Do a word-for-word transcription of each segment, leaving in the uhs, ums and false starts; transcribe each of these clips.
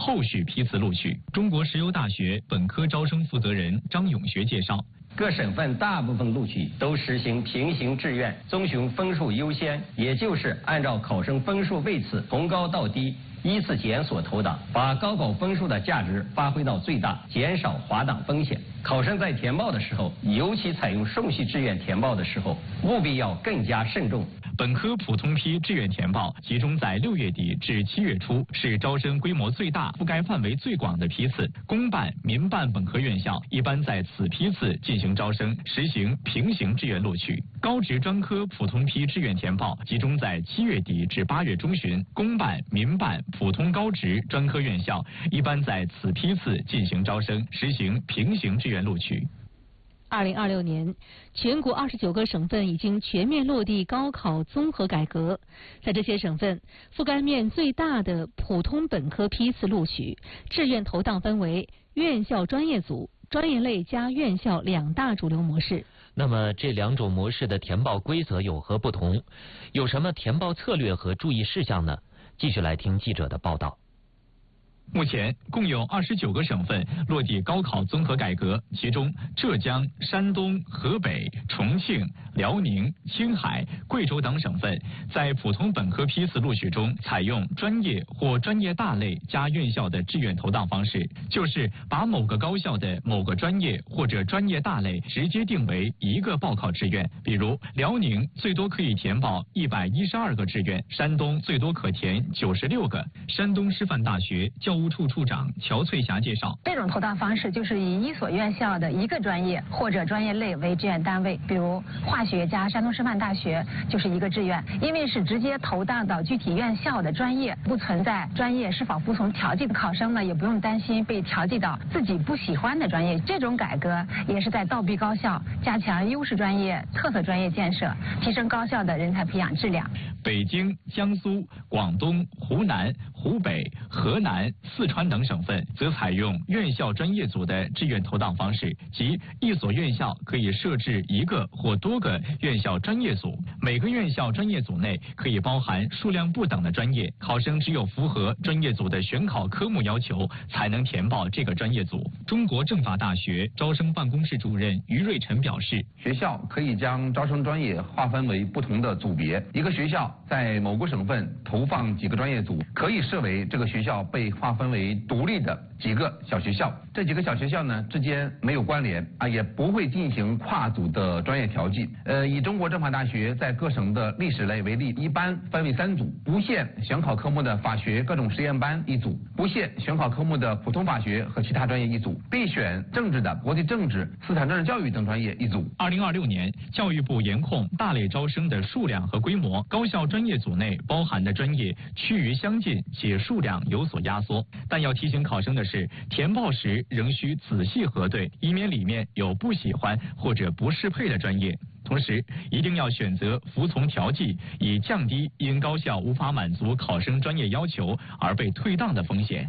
后续批次录取。中国石油大学本科招生负责人张永学介绍。 各省份大部分录取都实行平行志愿，遵循分数优先，也就是按照考生分数位次从高到低依次检索投档，把高考分数的价值发挥到最大，减少滑档风险。考生在填报的时候，尤其采用顺序志愿填报的时候，务必要更加慎重。 本科普通批志愿填报集中在六月底至七月初，是招生规模最大、覆盖范围最广的批次。公办、民办本科院校一般在此批次进行招生，实行平行志愿录取。高职专科普通批志愿填报集中在七月底至八月中旬，公办、民办、普通高职专科院校一般在此批次进行招生，实行平行志愿录取。 二零二六年，全国二十九个省份已经全面落地高考综合改革。在这些省份，覆盖面最大的普通本科批次录取，志愿投档分为院校专业组、专业类加院校两大主流模式。 那么这两种模式的填报规则有何不同？有什么填报策略和注意事项呢？继续来听记者的报道。 目前共有二十九个省份落地高考综合改革，其中浙江、山东、河北、重庆、辽宁、青海、贵州等省份在普通本科批次录取中采用专业或专业大类加院校的志愿投档方式，就是把某个高校的某个专业或者专业大类直接定为一个报考志愿。比如辽宁最多可以填报一百一十二个志愿，山东最多可填九十六个。山东师范大学教务处处长乔翠霞介绍， 这种投档方式就是以一所院校的一个专业或者专业类为志愿单位，比如化学加山东师范大学就是一个志愿，因为是直接投档到具体院校的专业，不存在专业是否服从调剂的考生呢，也不用担心被调剂到自己不喜欢的专业。这种改革也是在倒逼高校，加强优势专业、特色专业建设，提升高校的人才培养质量。 北京、江苏、广东、湖南、湖北、河南、四川等省份则采用院校专业组的志愿投档方式，即一所院校可以设置一个或多个院校专业组，每个院校专业组内可以包含数量不等的专业，考生只有符合专业组的选考科目要求，才能填报这个专业组。中国政法大学招生办公室主任于瑞辰表示， 学校可以将招生专业划分为不同的组别，一个学校在某个省份投放几个专业组，可以设为这个学校被划分为独立的几个小学校，这几个小学校呢之间没有关联啊，也不会进行跨组的专业调剂。呃，以中国政法大学在各省的历史类为例，一般分为三组：不限选考科目的法学各种实验班一组，不限选考科目的普通法学和其他专业一组，必选政治的国际政治、斯坦政治教育等专业一组。 二零二六年，教育部严控大类招生的数量和规模，高校专业组内包含的专业趋于相近，且数量有所压缩。但要提醒考生的是，填报时仍需仔细核对，以免里面有不喜欢或者不适配的专业。同时，一定要选择服从调剂，以降低因高校无法满足考生专业要求而被退档的风险。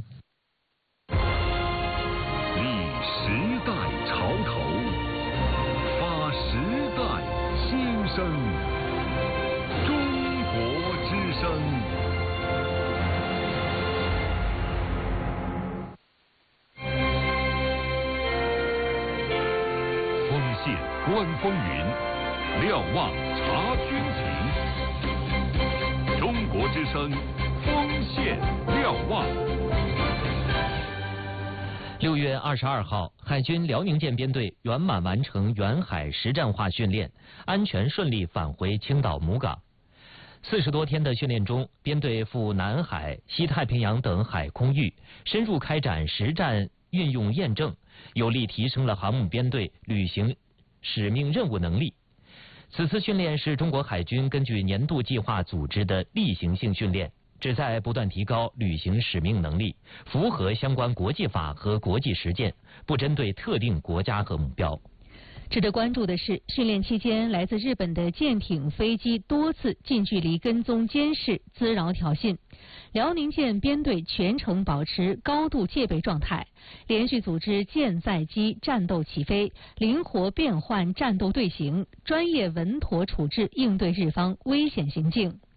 立时代潮头，发时代新声。中国之声。锋线观风云，瞭望察军情。中国之声，锋线瞭望。 六月二十二号，海军辽宁舰编队圆满完成远海实战化训练，安全顺利返回青岛母港。四十多天的训练中，编队赴南海、西太平洋等海空域，深入开展实战运用验证，有力提升了航母编队履行使命任务能力。此次训练是中国海军根据年度计划组织的例行性训练，旨在不断提高履行使命能力，符合相关国际法和国际实践，不针对特定国家和目标。 值得关注的是，训练期间，来自日本的舰艇、飞机多次近距离跟踪监视、滋扰挑衅。辽宁舰编队全程保持高度戒备状态，连续组织舰载机战斗起飞，灵活变换战斗队形，专业稳妥处置应对日方危险行径。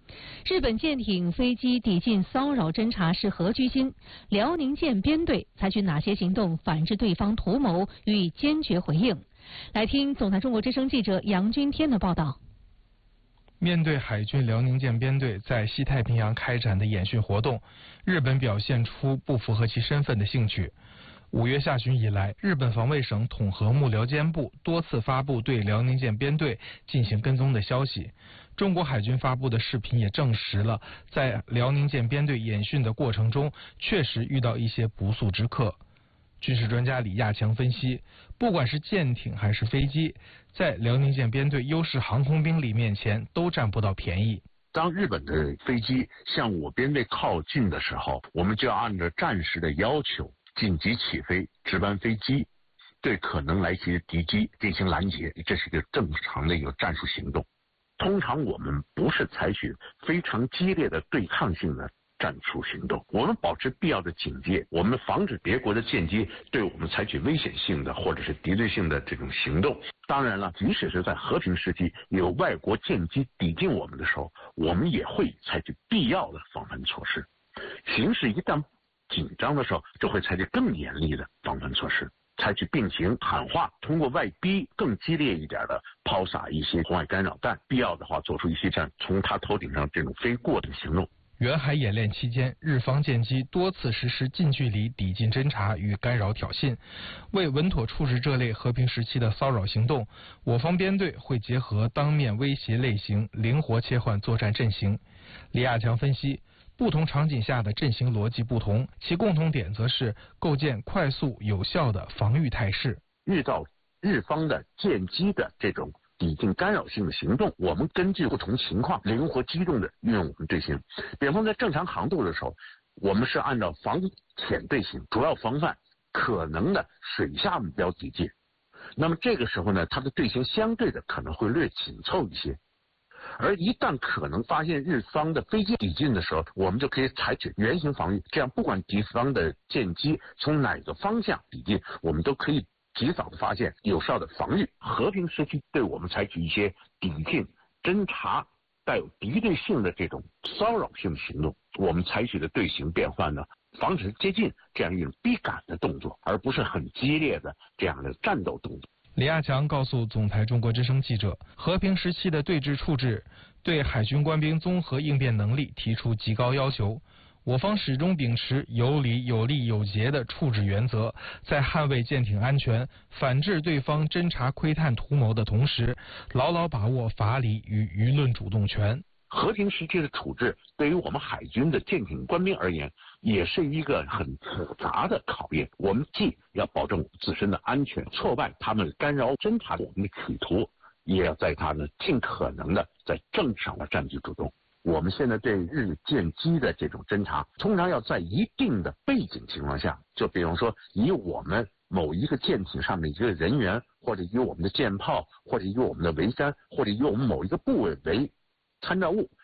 日本舰艇、飞机抵近骚扰侦察是何居心？辽宁舰编队采取哪些行动反制对方图谋，予以坚决回应？来听总台中国之声记者杨军天的报道。 面对海军辽宁舰编队在西太平洋开展的演训活动，日本表现出不符合其身份的兴趣。五月下旬以来，日本防卫省统合幕僚监部多次发布对辽宁舰编队进行跟踪的消息。中国海军发布的视频也证实了，在辽宁舰编队演训的过程中，确实遇到一些不速之客。军事专家李亚强分析，不管是舰艇还是飞机，在辽宁舰编队优势航空兵力面前都占不到便宜。 当日本的飞机向我编队靠近的时候，我们就要按照战时的要求紧急起飞，值班飞机，对可能来袭的敌机进行拦截，这是一个正常的一个战术行动。通常我们不是采取非常激烈的对抗性的战术行动，我们保持必要的警戒，我们防止别国的舰机对我们采取危险性的或者是敌对性的这种行动。当然了，即使是在和平时期有外国舰机抵近我们的时候，我们也会采取必要的防范措施。形势一旦紧张的时候，就会采取更严厉的防范措施，采取并行喊话，通过外逼更激烈一点的抛洒一些红外干扰弹，必要的话做出一些像从他头顶上这种飞过的行动。 远海演练期间，日方舰机多次实施近距离抵近侦察与干扰挑衅。为稳妥处置这类和平时期的骚扰行动，我方编队会结合当面威胁类型，灵活切换作战阵型。李亚强分析，不同场景下的阵型逻辑不同，其共同点则是构建快速有效的防御态势。 遇到日方的舰机的这种抵近干扰性的行动，我们根据不同情况灵活机动的运用我们队形。比方在正常航渡的时候，我们是按照防潜队形，主要防范可能的水下目标抵近。那么这个时候呢，它的队形相对的可能会略紧凑一些。而一旦可能发现日方的飞机抵近的时候，我们就可以采取圆形防御，这样不管敌方的舰机从哪个方向抵近，我们都可以及早的发现，有效的防御。和平时期对我们采取一些抵近侦察带有敌对性的这种骚扰性的行动，我们采取的队形变换呢，防止接近这样一种逼赶的动作，而不是很激烈的这样的战斗动作。 李亚强告诉总台中国之声记者，和平时期的对峙处置对海军官兵综合应变能力提出极高要求。我方始终秉持有理、有利、有节的处置原则，在捍卫舰艇安全、反制对方侦察窥探图谋的同时，牢牢把握法理与舆论主动权。 和平时期的处置对于我们海军的舰艇官兵而言，也是一个很复杂的考验。我们既要保证自身的安全，挫败他们干扰侦察我们的企图，也要在他们尽可能的在政治上的占据主动。我们现在对日舰机的这种侦察，通常要在一定的背景情况下，就比方说以我们某一个舰艇上的一个人员，或者以我们的舰炮，或者以我们的桅杆，或者以我们某一个部位为参照物，